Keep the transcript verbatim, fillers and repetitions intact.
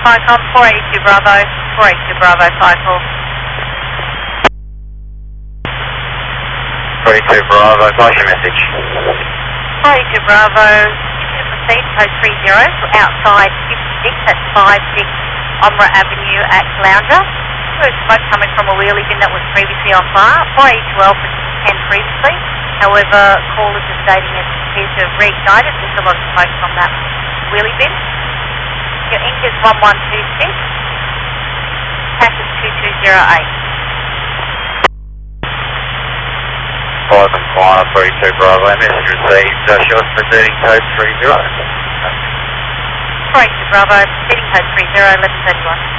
Icon four eighty-two Bravo, four eighty-two Bravo, cycle. four eighty-two Bravo, pass your message. four eighty-two Bravo, you can proceed, code three zero, outside fifty-six, that's five six Omra Avenue at Caloundra. There was smoke coming from a wheelie bin that was previously on fire, four eighty-two Alpha ten previously, however, callers are stating it appears to have reignited, there's a lot of smoke from that wheelie bin. Your ink is one one two six, pack is two two zero eight. five and five, four eighty-two Bravo, message received, uh, show us proceeding code three zero. four eighty-two Bravo, proceeding code three zero, eleven thirty-one.